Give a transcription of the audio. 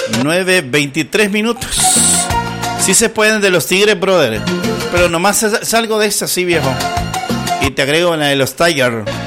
9:23 minutos. Sí se pueden de los Tigres, brother. Pero nomás salgo de esta, sí, viejo. Y te agrego la de los Tigers.